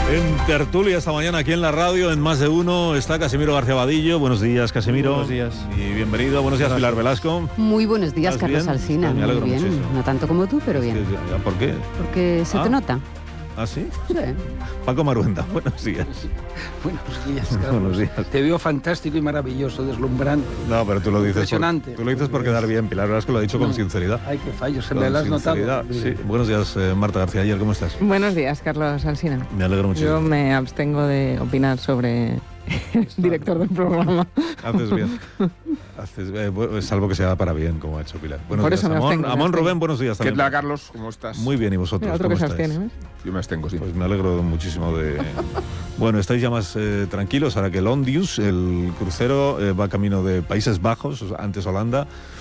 En tertulia esta mañana aquí en la radio, en Más de Uno, está Casimiro García Vadillo. Buenos días, Casimiro. Buenos días. Y bienvenido. Buenos días, Pilar Velasco. Muy buenos días, ¿Estás Carlos bien? Alsina. Me alegro Muy bien. muchísimo. No tanto como tú, pero bien. ¿Por qué? Porque se te nota. ¿Ah, sí? Sí. Paco Maruenda, buenos días. Buenos días, Carlos. Buenos días. Te veo fantástico y maravilloso, deslumbrante. No, pero tú lo dices Impresionante. tú lo dices por quedar bien. Pilar Velasco lo ha dicho con sinceridad. Ay, qué fallo, se Con me lo has sinceridad, notado. sí. Buenos días, Marta García Ayer, ¿cómo estás? Buenos días, Carlos Alsina. Me alegro muchísimo. Yo me abstengo de opinar sobre el director del programa. Haces bien. Salvo que sea para bien, como ha hecho Pilar. Buenos Por días, eso me Amón. abstengo, me Amón abstengo. Rubén, buenos días ¿Qué también. tal, Carlos? ¿Cómo estás? Muy bien, ¿y vosotros? Mira, otro ¿Cómo que se estáis? abstiene, ¿ves? Yo me abstengo, sí. Pues me alegro muchísimo de... Bueno, estáis ya más tranquilos ahora que el Ondius, el crucero, va camino de Países Bajos, antes Holanda,